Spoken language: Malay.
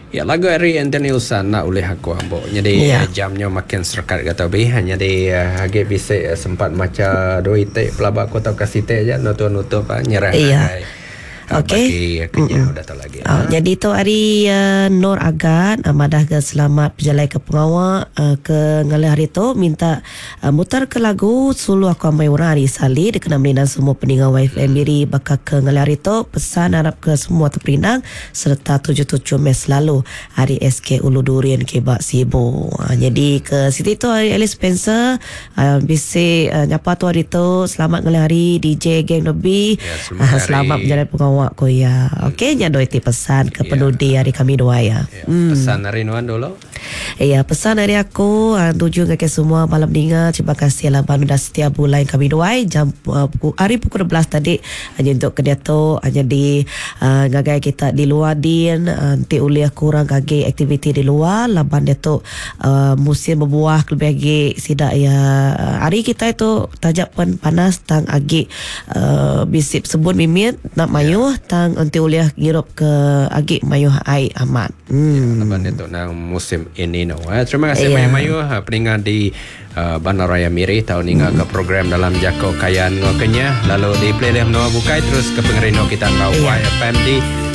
Ya lagu hari Anthony Usana oleh aku ambo. Jadi jamnya makin serkat kata be hanya di hage bisa sempat maca doi te pelaba aku tahu kasih te aja nutup nyerah. Okey. Udah tahu lagi. Jadi tu hari Nur Agat amadah ke selamat berjalan ke pengawak ke ngalih hari tu minta mutar ke lagu sulu aku amai orang hari sali dikena meninang semua peninggal YFM diri bakal ke ngalih hari tu pesan harap ke semua terperinang serta 77 Mei lalu hari SK Ulu Durian ke Bak Sibu. Jadi ke situ tu hari Alice Spencer bisi nyapa tu hari tu selamat ngalih hari DJ Gang Lebih selamat berjalan pengawak ko ya. Okey, nya doi ti pesan ke penudi hari kami dua ya. Pesan hari Nuan dulu. Ya, pesan dari aku tuju ke semua malam dengar. Terima kasih lah Banu dah setiap bulan kami dua jam hari pukul 12 tadi hanya untuk kedai tu hanya di gagai kita di luar din nanti uliah kurang gagai aktiviti di luar laban dia tu musim berbuah lebih lagi sidak ya hari kita itu tajak pun panas tang agi bisip sebut mimit nak mayu tang nanti uliah girup ke agi mayu ai amat. Laban itu nang musim ini no. Terima kasih mayu peningat di Bandar Raya Miri tahun ini ke program dalam Jako Kayan Ngokenya lalu di playlist no bukai terus ke pengerino kita kau YFM di